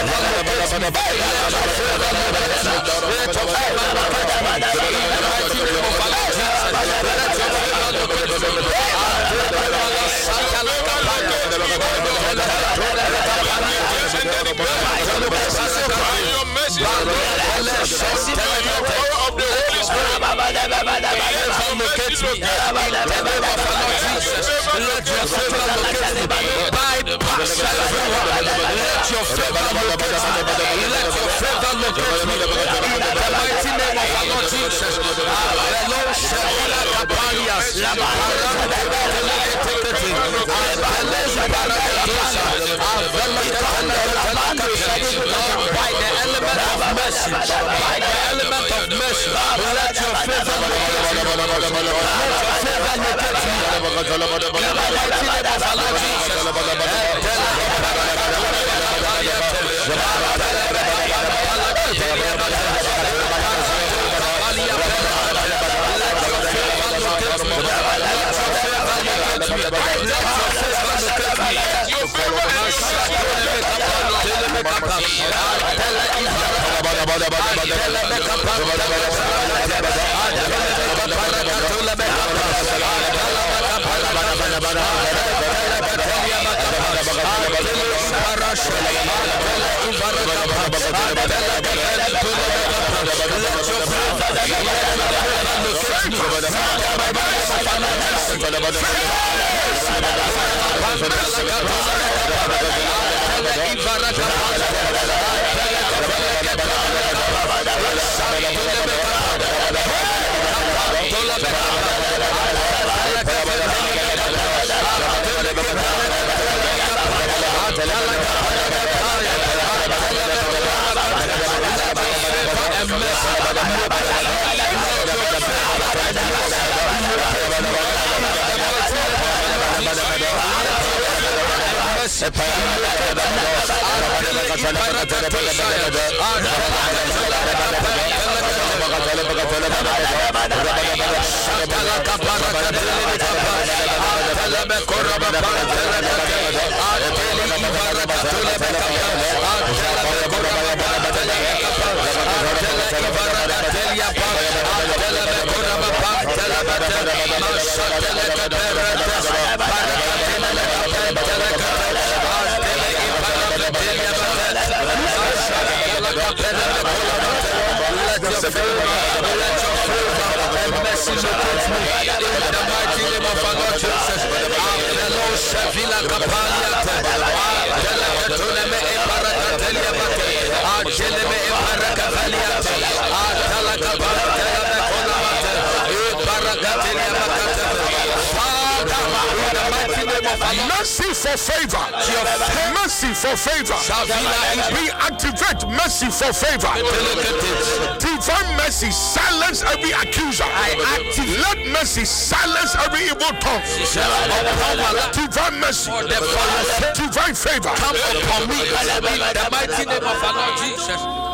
Mercy for favor. Mercy for favor. We activate mercy for favor. Divine mercy silence every accuser. Let mercy silence every evil tongue. Divine mercy. Divine favor. Come upon me in the mighty name of our Lord Jesus.